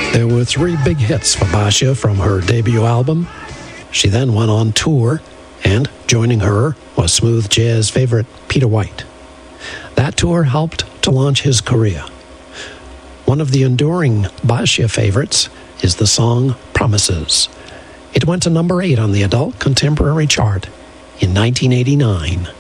There were 3 big hits for Basia from her debut album. She then went on tour, and joining her was smooth jazz favorite Peter White. That tour helped to launch his career. One of the enduring Basia favorites is the song Promises. It went to number 8 on the adult contemporary chart in 1989.